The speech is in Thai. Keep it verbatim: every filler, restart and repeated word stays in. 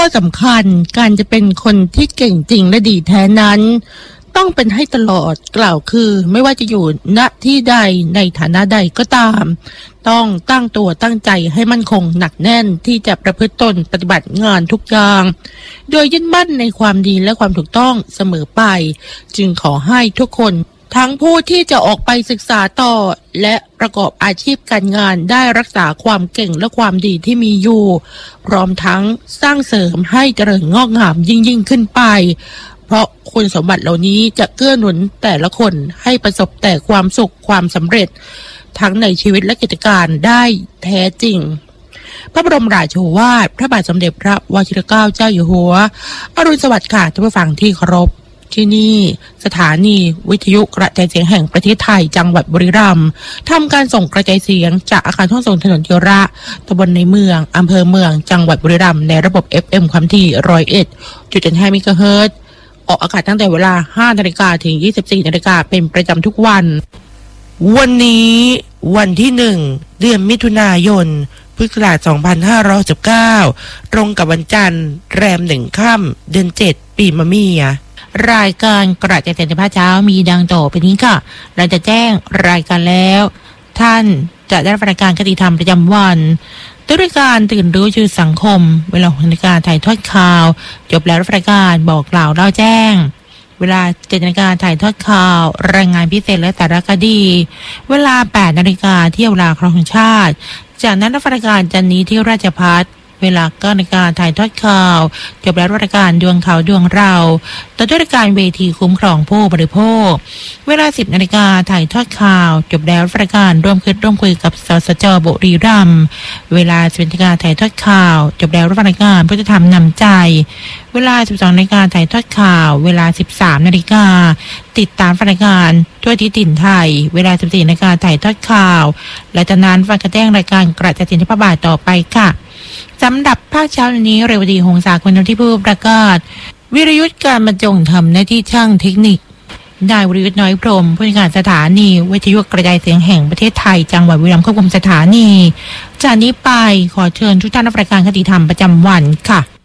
สำคัญการจะเป็นคนที่เก่งจริงและดีแท้นั้นต้องเป็นให้ตลอดกล่าวคือไม่ว่าจะอยู่ณที่ใดในฐานะใดก็ตามต้องตั้งตัวตั้งใจให้มั่นคงหนักแน่นที่จะประพฤติตนปฏิบัติงานทุกอย่างโดยยึดมั่นในความดีและความถูกต้องเสมอไปจึงขอให้ทุกคนทั้งผู้ที่จะออกไปศึกษาต่อและประกอบอาชีพการงานได้รักษาความเก่งและความดีที่มีอยู่พร้อมทั้งสร้างเสริมให้เจริญงอกงามยิ่งยิ่งขึ้นไปเพราะคุณสมบัติเหล่านี้จะเกื้อหนุนแต่ละคนให้ประสบแต่ความสุขความสำเร็จทั้งในชีวิตและกิจการได้แท้จริงพระบรมราโชวาทพระบาทสมเด็จพระวชิรเกล้าเจ้าอยู่หัวอรุณสวัสดิ์ค่ะท่านผู้ฟังที่เคารพที่นี่สถานีวิทยุกระจายเสียงแห่งประเทศไทยจังหวัดบุรีรัมย์ทำการส่งกระจายเสียงจากอาคารห้องส่งถนนเทียระตำบลในเมืองอำเภอเมืองจังหวัดบุรีรัมย์ในระบบ เอฟ เอ็ม ความถี่หนึ่งร้อยเอ็ดจุดห้า เมกะเฮิรตซ์ออกอากาศตั้งแต่เวลา ห้านาฬิกา ถึง ยี่สิบสี่นาฬิกาเป็นประจำทุกวันวันนี้วันที่หนึ่งเดือนมิถุนายนพุทธศักราชสองพันห้าร้อยสิบเก้าตรงกับวันจันทร์แรมหนึ่งค่ำเดือนเจ็ดปีมะเมียรายการกระจายเสียงในภาคเช้ามีดังต่อไปนี้ค่ะเราจะแจ้งรายการแล้วท่านจะได้รับรายการคติธรรมประจำวันด้วยการตื่นรู้ชื่อสังคมเวลาของรายการถ่ายทอดข่าวจบแล้วรับรายการบอกกล่าวเล่าแจ้งเวลาเจ็ดนาฬิกาถ่ายทอดข่าวรายงานพิเศษและสารคดีเวลาแปดนาฬิกาเที่ยวเวลาครองชาติจากนั้นรับรายการจันนี้ที่ราชภัฏเวลาเก้านาฬิกาถ่ายทอดข่าวจบแล้วรายการดวงข่าวดวงเราต่อด้วยรายการเวทีคุ้มครองผู้บริโภคเวลาสิบนาฬิกาถ่ายทอดข่าวจบแล้วรายการร่วมคิดร่วมคุยกับสสจบุรีรัมย์เวลาสิบนาฬิกาถ่ายทอดข่าวจบแล้วรายการพุทธธรรมนำใจเวลาสิบสองนาฬิกาถ่ายทอดข่าวเวลาสิบสามนาฬิกาติดตามรายการทั่วทิศถิ่นไทยเวลาสิบสี่นาฬิกาถ่ายทอดข่าวและจากนั้นฟังกระแจ้งรายการกระจายเสียงที่พระบาทต่อไปค่ะสำหรับภาคเช้านี้เรวดีหงสาคนที่ผู้ประกาศวิรยุทธการบรรจงทำหน้าที่ช่างเทคนิคนายวรยุทธน้อยพรหมผู้จัดการสถานีวิทยุกระจายเสียงแห่งประเทศไทยจังหวัดบุรีรัมย์ควบคุมสถานีจากนี้ไปขอเชิญทุกท่านรับรายการคติธรรมประจำวันค่ะ